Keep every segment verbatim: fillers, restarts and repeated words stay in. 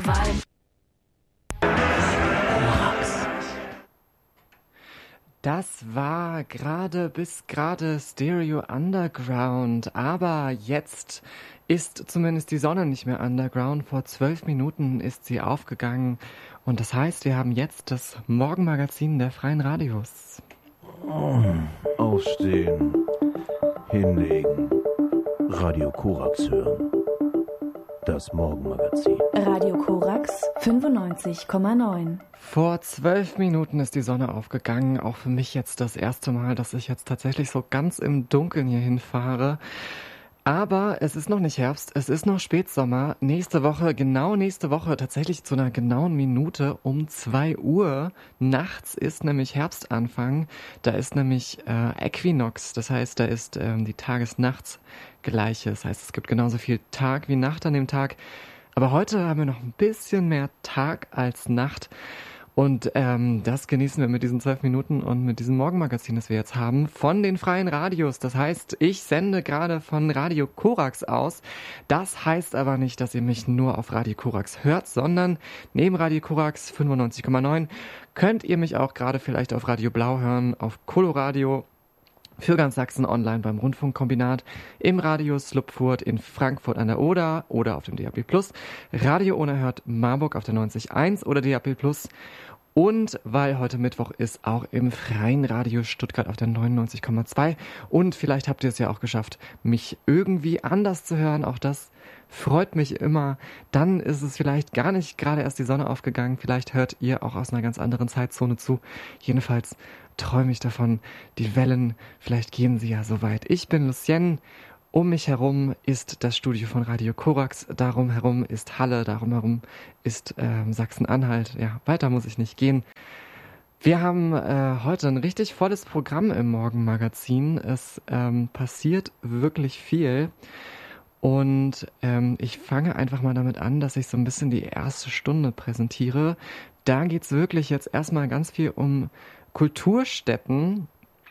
Das war gerade bis gerade Stereo Underground, aber jetzt ist zumindest die Sonne nicht mehr underground. Vor zwölf Minuten ist sie aufgegangen und das heißt, wir haben jetzt das Morgenmagazin der Freien Radios. Oh, aufstehen, hinlegen, Radio Korax hören. Das Morgenmagazin. Radio Korax fünfundneunzig Komma neun. Vor zwölf Minuten ist die Sonne aufgegangen. Auch für mich jetzt das erste Mal, dass ich jetzt tatsächlich so ganz im Dunkeln hier hinfahre. Aber es ist noch nicht Herbst, es ist noch Spätsommer. Nächste Woche, genau nächste Woche, tatsächlich zu einer genauen Minute um zwei Uhr nachts ist nämlich Herbstanfang. Da ist nämlich äh, Äquinox, das heißt, da ist ähm, die Tages-Nachts-Gleiche. Das heißt, es gibt genauso viel Tag wie Nacht an dem Tag. Aber heute haben wir noch ein bisschen mehr Tag als Nacht. Und ähm, das genießen wir mit diesen zwölf Minuten und mit diesem Morgenmagazin, das wir jetzt haben, von den Freien Radios. Das heißt, ich sende gerade von Radio Korax aus. Das heißt aber nicht, dass ihr mich nur auf Radio Korax hört, sondern neben Radio Korax fünfundneunzig Komma neun könnt ihr mich auch gerade vielleicht auf Radio Blau hören, auf Coloradio, für ganz Sachsen online beim Rundfunkkombinat, im Radio Slupfurt in Frankfurt an der Oder oder auf dem D A B plus, Radio Unerhört Marburg auf der neunzig Komma eins oder D A B plus und weil heute Mittwoch ist, auch im Freien Radio Stuttgart auf der neunundneunzig Komma zwei und vielleicht habt ihr es ja auch geschafft, mich irgendwie anders zu hören, auch das freut mich immer. Dann ist es vielleicht gar nicht gerade erst die Sonne aufgegangen, vielleicht hört ihr auch aus einer ganz anderen Zeitzone zu. Jedenfalls träume ich davon, die Wellen, vielleicht gehen sie ja so weit. Ich bin Lucien, um mich herum ist das Studio von Radio Korax, darum herum ist Halle, darum herum ist ähm, Sachsen-Anhalt. Ja, weiter muss ich nicht gehen. Wir haben äh, heute ein richtig volles Programm im Morgenmagazin. Es ähm, passiert wirklich viel. Und ähm, ich fange einfach mal damit an, dass ich so ein bisschen die erste Stunde präsentiere. Da geht's wirklich jetzt erstmal ganz viel um Kulturstätten.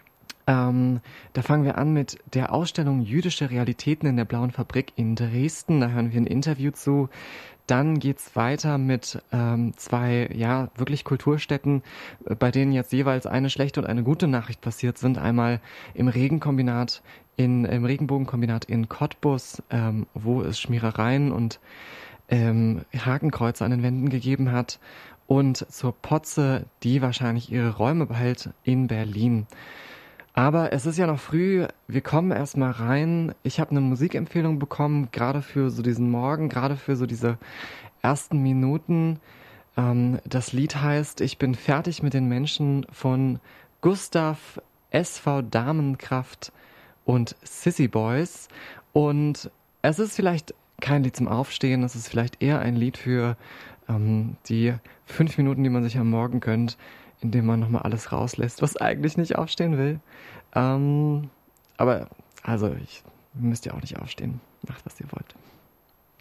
Ähm, da fangen wir an mit der Ausstellung Jüdische Realitäten in der Blauen Fabrik in Dresden. Da hören wir ein Interview zu. Dann geht's weiter mit ähm, zwei, ja, wirklich Kulturstätten, bei denen jetzt jeweils eine schlechte und eine gute Nachricht passiert sind. Einmal im Regenkombinat, in, im Regenbogenkombinat in Cottbus, ähm, wo es Schmierereien und ähm, Hakenkreuze an den Wänden gegeben hat. Und zur Potze, die wahrscheinlich ihre Räume behält in Berlin. Aber es ist ja noch früh, wir kommen erstmal rein. Ich habe eine Musikempfehlung bekommen, gerade für so diesen Morgen, gerade für so diese ersten Minuten. Ähm, das Lied heißt Ich bin fertig mit den Menschen von Gustav, S V Damenkraft und Sissy Boys. Und es ist vielleicht kein Lied zum Aufstehen, es ist vielleicht eher ein Lied für ähm, die fünf Minuten, die man sich am Morgen gönnt, indem man nochmal alles rauslässt, was eigentlich nicht aufstehen will. Ähm, aber, also, ich müsst ja auch nicht aufstehen. Macht, was ihr wollt.